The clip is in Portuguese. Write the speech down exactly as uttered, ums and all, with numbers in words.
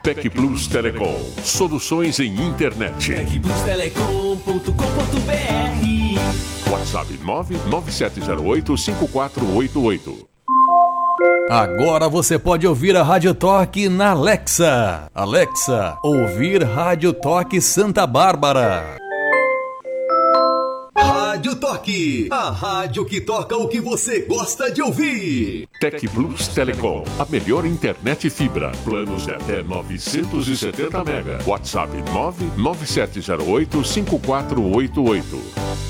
Tec Plus Telecom. Soluções em internet. tec plus telecom ponto com ponto b r. WhatsApp nove nove sete zero oito cinco quatro oito oito. Agora você pode ouvir a Rádio Toque na Alexa. Alexa, ouvir Rádio Toque Santa Bárbara. Rádio Toque, a rádio que toca o que você gosta de ouvir. Tec Plus Telecom, a melhor internet fibra. Planos de até novecentos e setenta mega. WhatsApp nove nove sete zero oito cinco quatro oito oito.